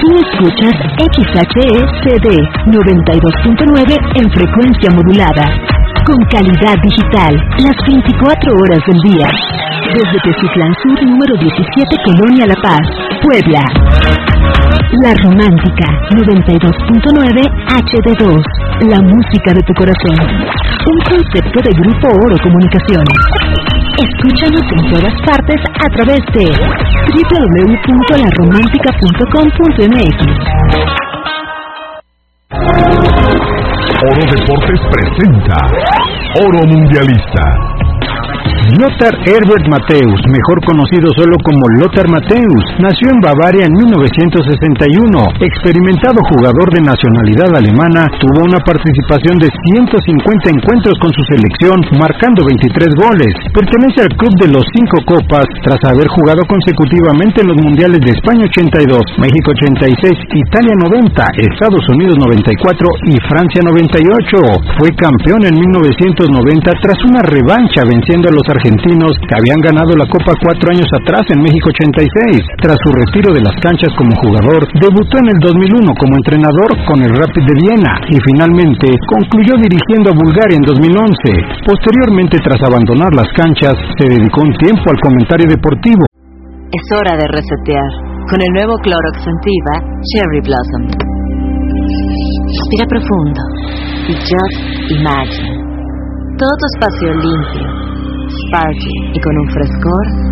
Tú escuchas XHECD 92.9 en frecuencia modulada, con calidad digital, las 24 horas del día. Desde Teciutlán Sur, número 17, Colonia La Paz, Puebla. La Romántica 92.9 HD2, la música de tu corazón. Un concepto de Grupo Oro Comunicaciones. Escúchanos en todas partes a través de www.laromántica.com.mx. Oro Deportes presenta Oro Mundialista. Lothar Herbert Matthäus, mejor conocido solo como Lothar Matthäus, nació en Bavaria en 1961. Experimentado jugador de nacionalidad alemana, tuvo una participación de 150 encuentros con su selección, marcando 23 goles. Pertenece al Club de los 5 Copas, tras haber jugado consecutivamente en los Mundiales de España 82, México 86, Italia 90, Estados Unidos 94 y Francia 98. Fue campeón en 1990 tras una revancha venciendo a los argentinos que habían ganado la Copa 4 años atrás en México 86. Tras su retiro de las canchas como jugador, debutó en el 2001 como entrenador con el Rapid de Viena y finalmente concluyó dirigiendo a Bulgaria en 2011. Posteriormente, tras abandonar las canchas, se dedicó un tiempo al comentario deportivo. Es hora de resetear con el nuevo Clorox Scentiva Cherry Blossom. Respira profundo y just imagine todo tu espacio limpio, sparkly y con un frescor